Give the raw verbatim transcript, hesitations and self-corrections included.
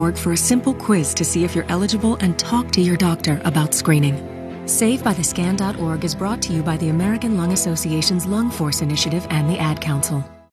for a simple quiz to see if you're eligible and talk to your doctor about screening. Save by the Scan dot org is brought to you by the American Lung Association's Lung Force Initiative and the Ad Council.